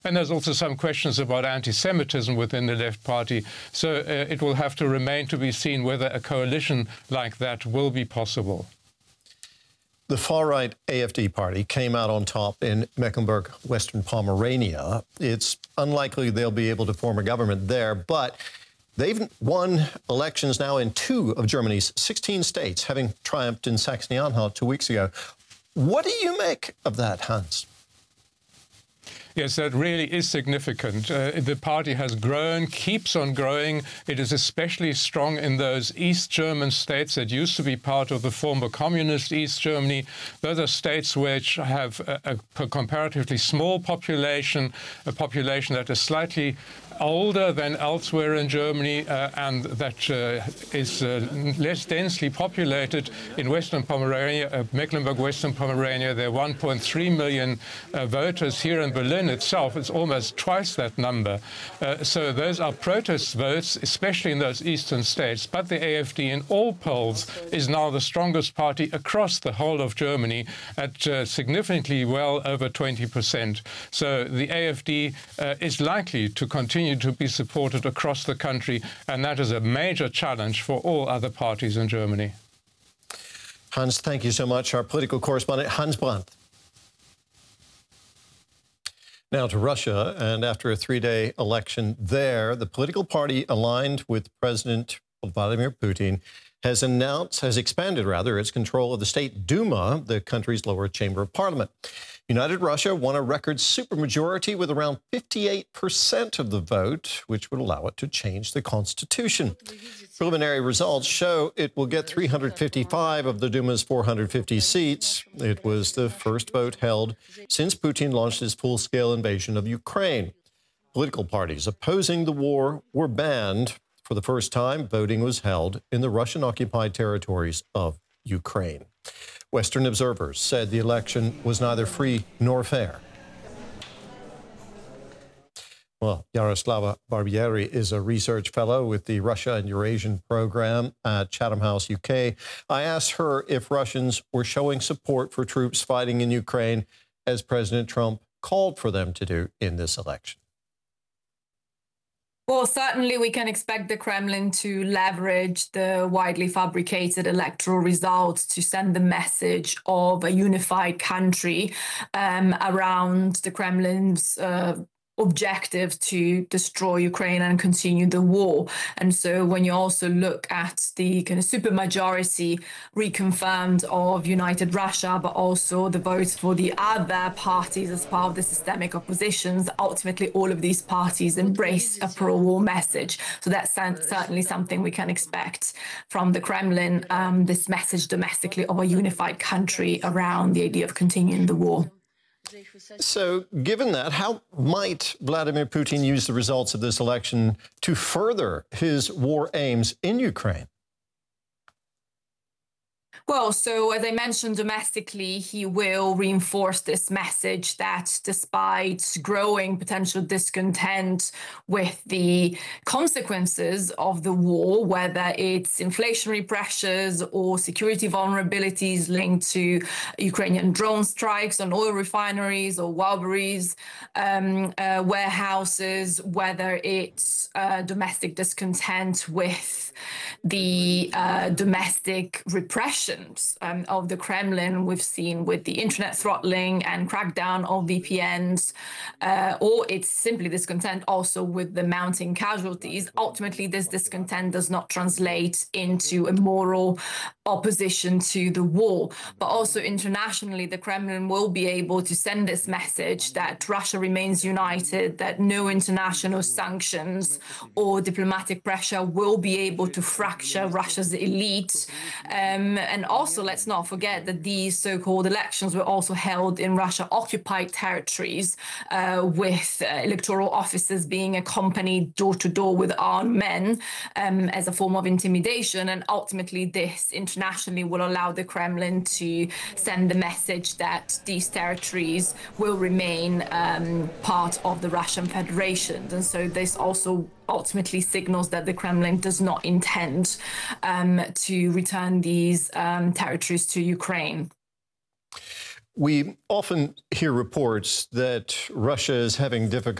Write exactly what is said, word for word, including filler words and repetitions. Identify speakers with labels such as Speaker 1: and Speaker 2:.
Speaker 1: And there's also some questions about anti-Semitism within the Left Party. So uh, it will have to remain to be seen whether a coalition like that will be possible.
Speaker 2: The far-right A F D party came out on top in Mecklenburg-Western Pomerania. It's unlikely they'll be able to form a government there, but they've won elections now in two of Germany's sixteen states, having triumphed in Saxony-Anhalt two weeks ago. What do you make of that, Hans?
Speaker 1: Yes, that really is significant. Uh, the party has grown, keeps on growing. It is especially strong in those East German states that used to be part of the former communist East Germany. Those are states which have a, a comparatively small population, a population that is slightly older than elsewhere in Germany, uh, and that uh, is uh, less densely populated. In Western Pomerania, uh, Mecklenburg-Western Pomerania, there are one point three million uh, voters. Here in Berlin itself, it's almost twice that number. Uh, so those are protest votes, especially in those eastern states. But the A F D in all polls is now the strongest party across the whole of Germany at uh, significantly well over twenty percent. So the A F D uh, is likely to continue to be supported across the country, and that is a major challenge for all other parties in Germany.
Speaker 2: Hans, thank you so much. Our political correspondent, Hans Brandt. Now to Russia, and after a three-day election there, the political party aligned with President Vladimir Putin has announced, has expanded rather, its control of the State Duma, the country's lower chamber of parliament. United Russia won a record supermajority with around fifty-eight percent of the vote, which would allow it to change the constitution. Preliminary results show it will get three hundred fifty-five of the Duma's four hundred fifty seats. It was the first vote held since Putin launched his full-scale invasion of Ukraine. Political parties opposing the war were banned. For the first time, voting was held in the Russian-occupied territories of Ukraine. Western observers said the election was neither free nor fair. Well, Yaroslava Barbieri is a research fellow with the Russia and Eurasian program at Chatham House, U K. I asked her if Russians were showing support for troops fighting in Ukraine, as President Trump called for them to do in this election.
Speaker 3: Well, certainly we can expect the Kremlin to leverage the widely fabricated electoral results to send the message of a unified country um, around the Kremlin's uh, objective to destroy Ukraine and continue the war. And so when you also look at the kind of supermajority reconfirmed of United Russia, but also the votes for the other parties as part of the systemic oppositions, ultimately all of these parties embrace a pro-war message. So that's certainly something we can expect from the Kremlin, um, this message domestically of a unified country around the idea of continuing the war.
Speaker 2: So, given that, how might Vladimir Putin use the results of this election to further his war aims in Ukraine?
Speaker 3: Well, so as I mentioned, domestically, he will reinforce this message that despite growing potential discontent with the consequences of the war, whether it's inflationary pressures or security vulnerabilities linked to Ukrainian drone strikes on oil refineries or Walbury's um, uh, warehouses, whether it's uh, domestic discontent with the uh, domestic repression Um, of the Kremlin we've seen with the internet throttling and crackdown of V P Ns, uh, or it's simply discontent also with the mounting casualties. Ultimately, this discontent does not translate into a moral opposition to the war. But also internationally, the Kremlin will be able to send this message that Russia remains united, that no international sanctions or diplomatic pressure will be able to fracture Russia's elite. Um, and also, let's not forget that these so-called elections were also held in Russia-occupied territories, uh, with uh, electoral offices being accompanied door-to-door with armed men um, as a form of intimidation. And ultimately, this internationally will allow the Kremlin to send the message that these territories will remain um, part of the Russian Federation. And so this also ultimately signals that the Kremlin does not intend um, to return these um, territories to Ukraine.
Speaker 2: We often hear reports that Russia is having difficulty